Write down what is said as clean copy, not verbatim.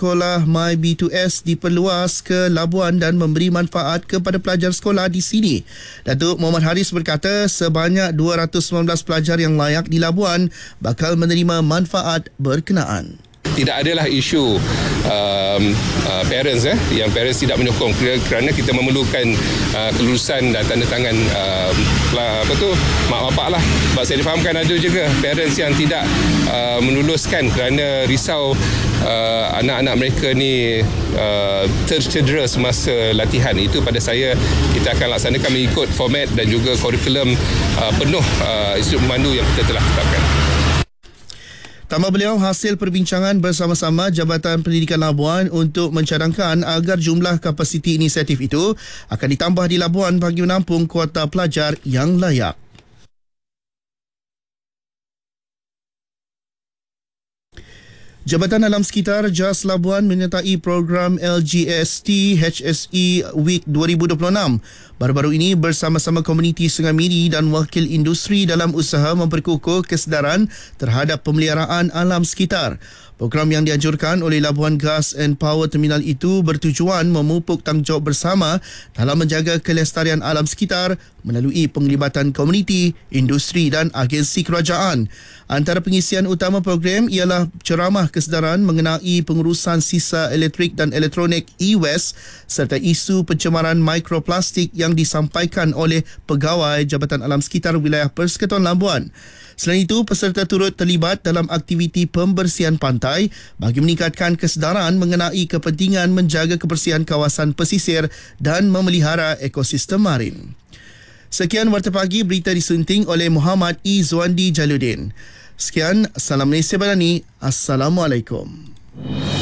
sekolah MyB2S diperluas ke Labuan dan memberi manfaat kepada pelajar sekolah di sini. Datuk Muhammad Haris berkata sebanyak 219 pelajar yang layak di Labuan bakal menerima manfaat berkenaan. Tidak adalah isu parents yang parents tidak menyokong kerana kita memerlukan kelulusan dan tanda tangan mak bapak lah. Sebab saya difahamkan ada juga parents yang tidak meluluskan kerana risau anak-anak mereka ni tercedera semasa latihan. Itu pada saya kita akan laksanakan mengikut format dan juga kurikulum penuh Institut Pemandu yang kita telah tetapkan. Tambah beliau, hasil perbincangan bersama-sama Jabatan Pendidikan Labuan untuk mencadangkan agar jumlah kapasiti inisiatif itu akan ditambah di Labuan bagi menampung kuota pelajar yang layak. Jabatan Alam Sekitar JAS Labuan menyertai program LGST HSE Week 2026. Baru-baru ini bersama-sama komuniti Sungai Miri dan wakil industri dalam usaha memperkukuh kesedaran terhadap pemeliharaan alam sekitar. Program yang dianjurkan oleh Labuan Gas and Power Terminal itu bertujuan memupuk tanggungjawab bersama dalam menjaga kelestarian alam sekitar melalui penglibatan komuniti, industri dan agensi kerajaan. Antara pengisian utama program ialah ceramah kesedaran mengenai pengurusan sisa elektrik dan elektronik e-waste serta isu pencemaran mikroplastik yang disampaikan oleh pegawai Jabatan Alam Sekitar Wilayah Persekutuan Labuan. Selain itu, peserta turut terlibat dalam aktiviti pembersihan pantai bagi meningkatkan kesedaran mengenai kepentingan menjaga kebersihan kawasan pesisir dan memelihara ekosistem marin. Sekian Warta Pagi, berita disunting oleh Muhammad Izwandi Jaludin. Sekian, Salam Malaysia Barani. Assalamualaikum.